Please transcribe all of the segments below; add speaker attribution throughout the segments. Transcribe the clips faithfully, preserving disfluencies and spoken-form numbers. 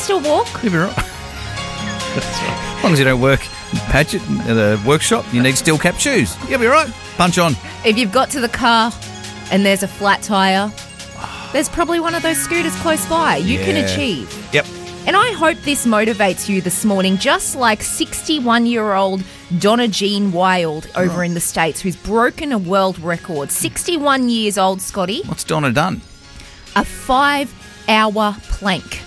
Speaker 1: still walk?
Speaker 2: You'll be right. That's right. As long as you don't work Paget at a workshop, you need steel cap shoes. You'll be right. Punch on.
Speaker 1: If you've got to the car and there's a flat tyre, there's probably one of those scooters close by. You
Speaker 2: Yeah.
Speaker 1: can achieve.
Speaker 2: Yep.
Speaker 1: And I hope this motivates you this morning, just like sixty-one-year-old Donna Jean Wild over in the States, who's broken a world record. sixty-one years old, Scotty.
Speaker 2: What's Donna done?
Speaker 1: A five-hour plank.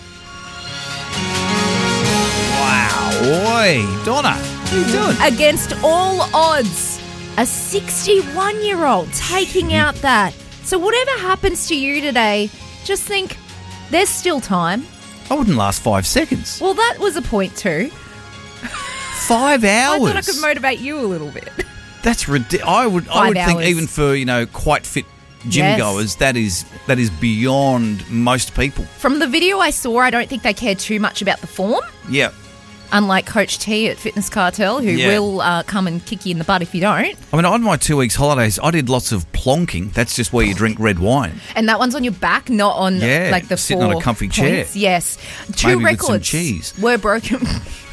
Speaker 2: Wow. Oi, Donna, what are you doing?
Speaker 1: Against all odds, a sixty-one-year-old taking out that. So whatever happens to you today, just think there's still time.
Speaker 2: I wouldn't last five seconds.
Speaker 1: Well, that was a point too.
Speaker 2: Five hours.
Speaker 1: I thought I could motivate you a little bit.
Speaker 2: That's ridiculous. I would, I
Speaker 1: Five
Speaker 2: would think
Speaker 1: hours.
Speaker 2: even for, you know, quite fit gym
Speaker 1: Yes.
Speaker 2: goers, that is that is beyond most people.
Speaker 1: From the video I saw, I don't think they cared too much about the form,
Speaker 2: Yeah.
Speaker 1: unlike Coach T at Fitness Cartel, who
Speaker 2: Yeah.
Speaker 1: will uh, come and kick you in the butt if you don't.
Speaker 2: I mean, on my two weeks holidays, I did lots of plonking. That's just where you drink red wine.
Speaker 1: And that one's on your back, not on
Speaker 2: Yeah,
Speaker 1: like the
Speaker 2: sitting
Speaker 1: four
Speaker 2: on a comfy chair.
Speaker 1: points. Yes. Two
Speaker 2: Maybe with some
Speaker 1: records
Speaker 2: cheese.
Speaker 1: were broken.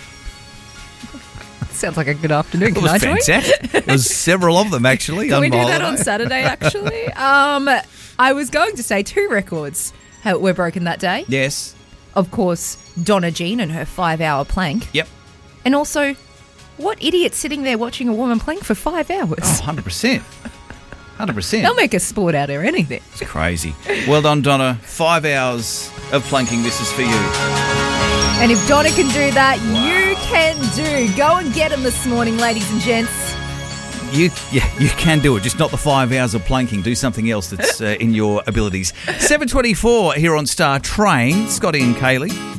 Speaker 1: Sounds like a good afternoon.
Speaker 2: It
Speaker 1: Can
Speaker 2: was
Speaker 1: I join?
Speaker 2: fantastic. There was several of them, actually.
Speaker 1: Can
Speaker 2: on
Speaker 1: we
Speaker 2: my
Speaker 1: do that on
Speaker 2: holiday.
Speaker 1: Saturday, actually? um, I was going to say two records were broken that day.
Speaker 2: Yes.
Speaker 1: Of course, Donna Jean and her five-hour plank.
Speaker 2: Yep.
Speaker 1: And also, what idiot sitting there watching a woman plank for five hours?
Speaker 2: Oh, one hundred percent. one hundred percent.
Speaker 1: They'll make a sport out of anything.
Speaker 2: It's crazy. Well done, Donna. Five hours of planking. This is for you.
Speaker 1: And if Donna can do that, you can do. Go and get them this morning, ladies and gents.
Speaker 2: You, yeah, you can do it. Just not the five hours of planking. Do something else that's uh, in your abilities. seven twenty-four here on Star Train. Scotty and Kaylee.